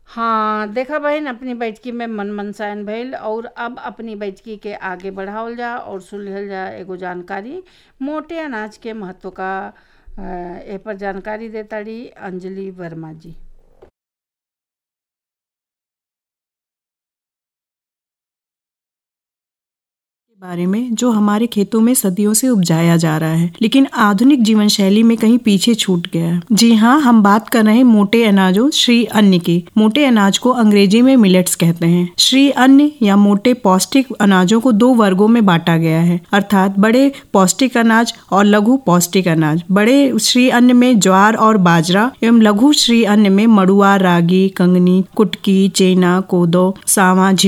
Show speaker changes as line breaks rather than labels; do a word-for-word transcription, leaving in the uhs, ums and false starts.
हाँ देखा बहन, अपनी बैठकी में मन मनसायन भइल और अब अपनी बैठकी के आगे बढ़ावल जा और सुलझल जा एगो जानकारी मोटे अनाज के महत्व का। अ, ए पर जानकारी देताड़ी अंजलि वर्मा जी।
बारे में जो हमारे खेतों में सदियों से उपजाया जा रहा है, लेकिन आधुनिक जीवन शैली में कहीं पीछे छूट गया है। जी हाँ, हम बात कर रहे हैं मोटे अनाजों श्री अन्न की। मोटे अनाज को अंग्रेजी में मिलेट्स कहते हैं। श्री अन्न या मोटे पौष्टिक अनाजों को दो वर्गों में बांटा गया है, अर्थात बड़े पौष्टिक अनाज और लघु पौष्टिक अनाज। बड़े श्री अन्न में ज्वार और बाजरा एवं लघु श्री अन्न में मड़ुआ, रागी, कंगनी, कुटकी, चेना, कोदो, सावा,